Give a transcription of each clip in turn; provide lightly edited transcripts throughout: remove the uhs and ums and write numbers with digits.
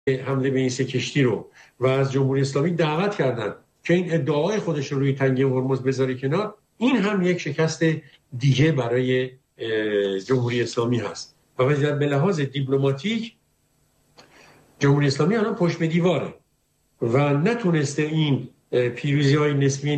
حمله به این سه کشتی رو و از جمهوری اسلامی دعوت کردن که این ادعای خودش رو روی تنگه هرمز بذاره کنار، این هم یک شکست دیگه برای جمهوری اسلامی هست. و به لحاظ دیپلماتیک جمهوری اسلامی الان پشت به دیواره و نتونسته این پیروزی‌های نسبی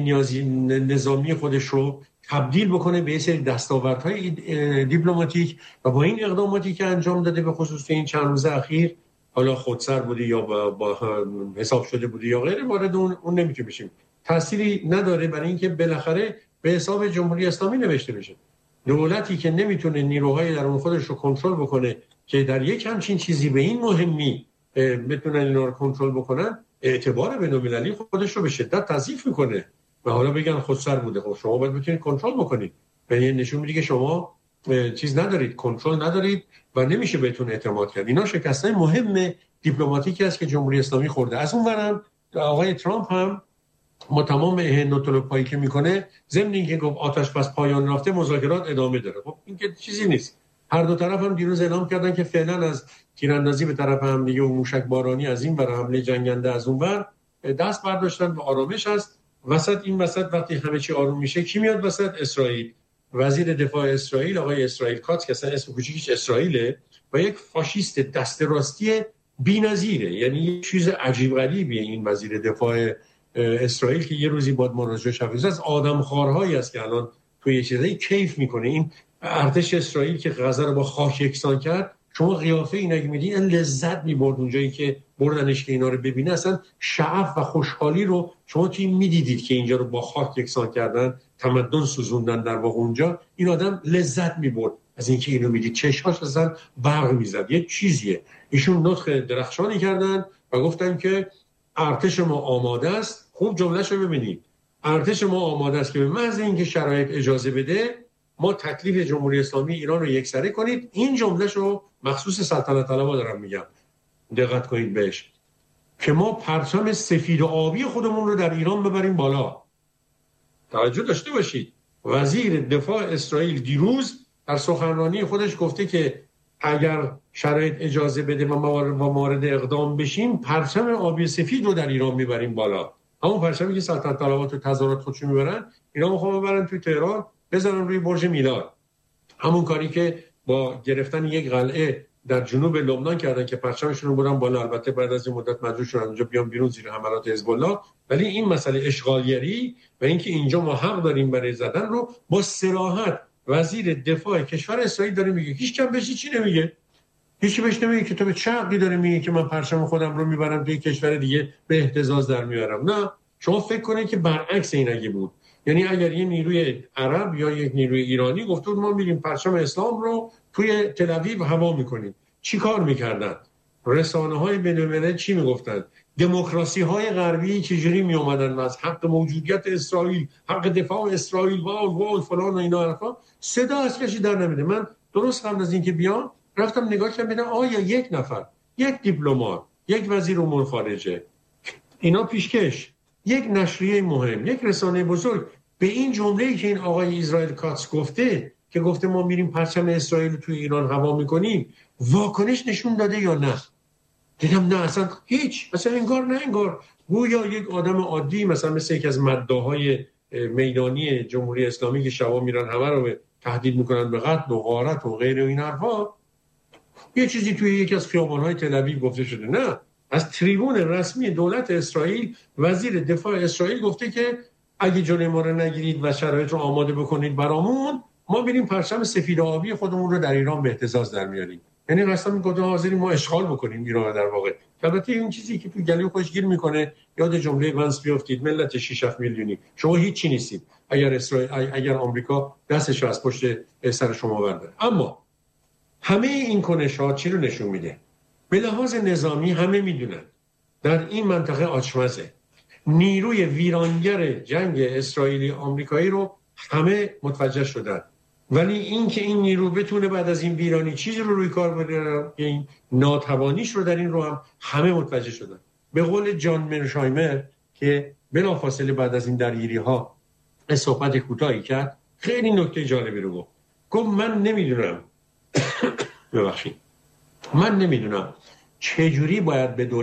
نظامی خودش رو تبدیل بکنه به یه سری دستاوردهای دیپلماتیک و با این اقداماتی که انجام داده به خصوص این چند روز اخیر، حالا خودسر بوده یا با حساب شده بوده یا غیره، وارد اون نمیتونه بشیم. تأثیری نداره برای اینکه بالاخره به حساب جمهوری اسلامی نوشته بشه. دولتی که نمیتونه نیروهای درون خودش رو کنترل بکنه که در یک همچین چیزی به این مهمی بتونن اینا رو کنترل بکنن، اعتبار بین‌المللی خودش رو به شدت تضعیف میکنه و حالا بگن خودسر بوده. خب شما باید بتونید کنترل بکنید. یعنی نشون میده که شما چیز ندارید، کنترل ندارید و نمیشه بهتون اعتماد کرد. اینا شکستای مهم دیپلماتیکی است که جمهوری اسلامی خورده. از اون ورم آقای ترامپ هم ما تمام نوتولوپایی که میکنه، ضمن اینکه گفت آتش بس پایان رفته، مذاکرات ادامه داره. خب این که چیزی نیست. هر دو طرف هم دیروز اعلام کردن که فعلا از تیراندازی به طرف هم دیگه و موشک بارانی از این ور، حمله جنگنده از اون ور دست برداشتن و آرامش هست. این وسط وقتی همه چی آروم میشه کی میاد وسط؟ اسرائیل. وزیر دفاع اسرائیل آقای اسرائیل کاتس که اصلا اسم کوچیکش اسرائیله و یک فاشیست دست راستی بی‌نظیره، یعنی یه چیز عجیب غریبیه این وزیر دفاع اسرائیل که یه روزی باید مراجعه شود. از آدمخوارهایی است که الان توی یه چیزایی کیف میکنه. این ارتش اسرائیل که غزه رو با خاک یکسان کرد، شما قیافه این اگه میدین این لذت میبرد اونجایی که بردنش که اینا رو ببینه، اصلا شعف و خوشحالی رو شما توی میدیدید که اینجا رو با خاک یکسان کردن، تمدن سوزوندن در واقع اونجا. این آدم لذت میبرد از اینکه اینو میدید، چشماش اصلا برق میزد. یه چیزیه. ایشون نطق درخشانی کردن و گفتن که ارتش ما آماده است. خوب جمله‌شو ببینید، ارتش ما آماده است که به محض اینکه شرایط اجازه بده ما تکلیف جمهوری اسلامی ایران رو یکسره کنید. این جمله‌شو مخصوص سلطنت طلبا دارم میگم، دقت کنید بهش، که ما پرچم سفید و آبی خودمون رو در ایران ببریم بالا. توجه داشته باشید، وزیر دفاع اسرائیل دیروز در سخنرانی خودش گفته که اگر شرایط اجازه بده و مورد اقدام بشیم، پرچم آبی سفید رو در ایران میبریم بالا. همون پرچمی که سلطنت طلبا تو تظاهرات خودشون میبرن، اینا میخوان ببرن توی تهران بزنن روی برج میلاد. همون کاری که با گرفتن یک قلعه در جنوب لبنان کردن که پرچمشون رو بردن بالا. البته بعد از این مدت مجبور شدن اونجا بیان بیرون زیر حملات حزب الله. ولی این مسئله اشغالگری و اینکه اینجا ما حق داریم برای زدن رو با صراحت وزیر دفاع کشور اسرائیل داره میگه. هیچ کم بهش چی نمیگه. هیچ بهش نمیگه که تو به چه حقی داره میگه که من پرچم خودم رو میبرم توی کشور دیگه به اهتزاز در میارم. نه، شما فکر کنید که برعکس این اگه بود، یعنی اگر یه نیروی عرب یا یک نیروی ایرانی گفت ما میریم پرچم اسلام رو توی تل آویو هوا میکنیم، چی کار میکردن؟ رسانه‌های بین‌المللی چی میگفتن؟ دموکراسی‌های غربی چجوری میومدن و از حق موجودیت اسرائیل، حق دفاع اسرائیل، وای فلان و اینا حرفا، صدا از کسی در نمیده. من درست قبل از اینکه بیام رفتم نگاه کردم ببینم آیا یک نفر، یک دیپلمات، یک وزیر امور خارجه، اینا پیشکش، یک نشریه مهم، یک رسانه بزرگ به این جمله‌ای که این آقای اسرائیل کاتس گفته ما میریم پرچم اسرائیل توی ایران هوا میکنیم، واکنش نشون داده یا نه؟ دیدم نه، اصلا هیچ، مثلا انگار گویا یک آدم عادی، مثلا مثل یک از مداحای میدانی جمهوری اسلامی که شبا میرن همه رو تهدید میکنن به قتل و غارت و غیره و این حرفا، یه چیزی توی یکی از خیابان‌های تل آویو گفته شده. نه، از تریبون رسمی دولت اسرائیل وزیر دفاع اسرائیل گفته که اگه جلوی ما رو نگیرید و شرایط رو آماده بکنید برامون، ما بریم پرچم سفید و آبی خودمون رو در ایران به اهتزاز در میاریم. یعنی قسم میگه حاضریم ما اشغال بکنیم ایران در واقع. البته این چیزی که تو گلوی خودش گیر میکنه، یاد جمله ونس بیافتید، ملت 6-7 میلیونی شما هیچ چی نیستید اگر آمریکا دستش رو از پشت سر شما برداره. اما همه این کنش‌ها چی رو نشون میده؟ به لحاظ نظامی همه میدونن در این منطقه آچمزه، نیروی ویرانگر جنگ اسرائیلی آمریکایی رو همه متوجه شدن، ولی اینکه این نیرو بتونه بعد از این ویرانی چیزی رو روی کار ببره، این ناتوانیش رو در این رو هم همه متوجه شدن. به قول جان مرشایمر که بلافاصله بعد از این درگیری‌ها صحبت کوتاهی کرد، خیلی نکته جالبی رو گفت من نمیدونم چجوری باید به